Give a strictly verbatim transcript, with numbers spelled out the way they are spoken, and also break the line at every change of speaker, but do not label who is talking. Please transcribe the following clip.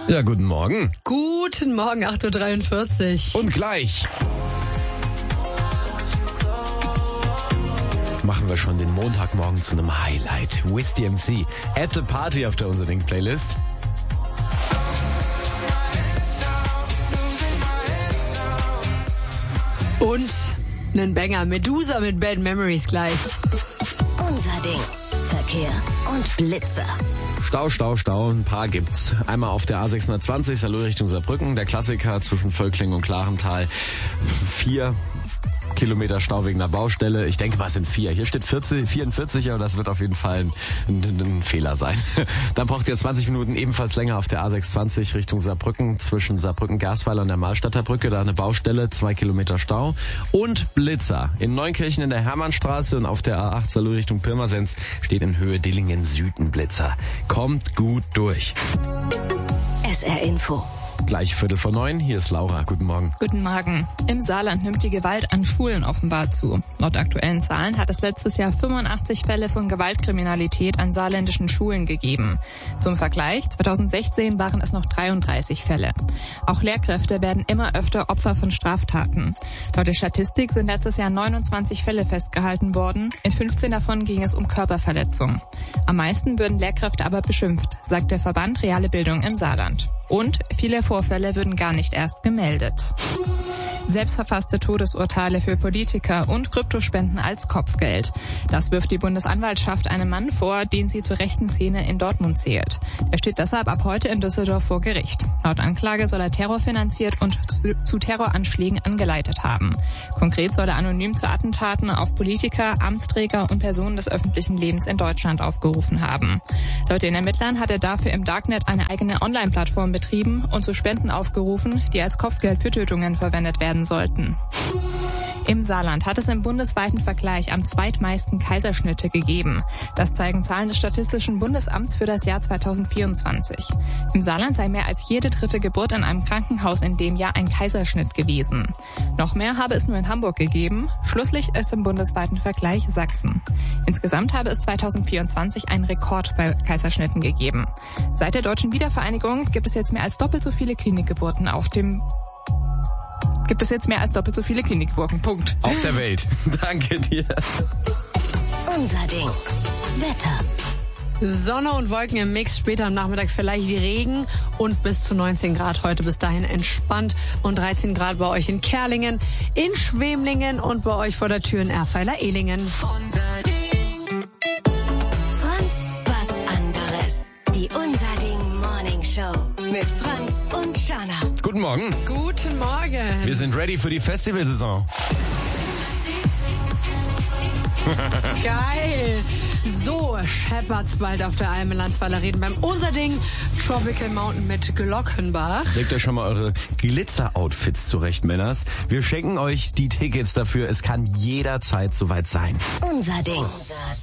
Ja, guten Morgen.
Guten Morgen, acht Uhr dreiundvierzig.
Und gleich machen wir schon den Montagmorgen zu einem Highlight. Wiz D M C at the Party auf der Unser Ding Playlist.
Und einen Banger, Medusa mit Bad Memories gleich.
Unser Ding. Verkehr und Blitzer.
Stau, Stau, Stau, ein paar gibt's. Einmal auf der A sechshundertzwanzig, Salou Richtung Saarbrücken, der Klassiker zwischen Völkling und Klarental. Vier Kilometer Stau wegen der Baustelle. Ich denke, was sind vier? Hier steht vierzig, vierundvierzig, aber das wird auf jeden Fall ein, ein, ein Fehler sein. Dann braucht ihr zwanzig Minuten ebenfalls länger auf der A sechshundertzwanzig Richtung Saarbrücken, zwischen Saarbrücken-Gersweiler und der Malstädter Brücke. Da eine Baustelle, zwei Kilometer Stau. Und Blitzer. In Neunkirchen in der Hermannstraße und auf der A acht Salou Richtung Pirmasens steht in Höhe Dillingen Süden Blitzer. Kommt gut durch.
S R Info.
Gleich Viertel vor neun, hier ist Laura. Guten Morgen.
Guten Morgen. Im Saarland nimmt die Gewalt an Schulen offenbar zu. Laut aktuellen Zahlen hat es letztes Jahr fünfundachtzig Fälle von Gewaltkriminalität an saarländischen Schulen gegeben. Zum Vergleich, zweitausendsechzehn waren es noch dreiunddreißig Fälle. Auch Lehrkräfte werden immer öfter Opfer von Straftaten. Laut der Statistik sind letztes Jahr neunundzwanzig Fälle festgehalten worden. In fünfzehn davon ging es um Körperverletzung. Am meisten würden Lehrkräfte aber beschimpft, sagt der Verband Reale Bildung im Saarland. Und viele Vorfälle würden gar nicht erst gemeldet. Selbstverfasste Todesurteile für Politiker und Kryptospenden als Kopfgeld. Das wirft die Bundesanwaltschaft einem Mann vor, den sie zur rechten Szene in Dortmund zählt. Er steht deshalb ab heute in Düsseldorf vor Gericht. Laut Anklage soll er Terror finanziert und zu Terroranschlägen angeleitet haben. Konkret soll er anonym zu Attentaten auf Politiker, Amtsträger und Personen des öffentlichen Lebens in Deutschland aufgerufen haben. Laut den Ermittlern hat er dafür im Darknet eine eigene Online-Plattform betrieben und zu Spenden aufgerufen, die als Kopfgeld für Tötungen verwendet werden sollten. Im Saarland hat es im bundesweiten Vergleich am zweitmeisten Kaiserschnitte gegeben. Das zeigen Zahlen des Statistischen Bundesamts für das Jahr zweitausendvierundzwanzig. Im Saarland sei mehr als jede dritte Geburt in einem Krankenhaus in dem Jahr ein Kaiserschnitt gewesen. Noch mehr habe es nur in Hamburg gegeben. Schlusslicht ist im bundesweiten Vergleich Sachsen. Insgesamt habe es zweitausendvierundzwanzig einen Rekord bei Kaiserschnitten gegeben. Seit der deutschen Wiedervereinigung gibt es jetzt mehr als doppelt so viele Klinikgeburten auf dem Gibt es jetzt mehr als doppelt so viele Klinikgeburten. Punkt.
Auf der Welt. Danke dir.
Unser Ding. Wetter.
Sonne und Wolken im Mix, später am Nachmittag vielleicht Regen und bis zu neunzehn Grad heute bis dahin entspannt und dreizehn Grad bei euch in Kerlingen, in Schwemlingen und bei euch vor der Tür in Erfeiler-Ehlingen.
Unser Ding. Franz, was anderes. Die Unser Ding Morning Show mit Franz und Shana.
Guten Morgen.
Guten Morgen.
Wir sind ready für die Festivalsaison.
Geil. So, Shepherds bald auf der Alm in Landsweiler reden beim Unser Ding Tropical Mountain mit Glockenbach.
Legt euch schon mal eure Glitzer-Outfits zurecht, Männers. Wir schenken euch die Tickets dafür. Es kann jederzeit soweit sein.
Unser Ding.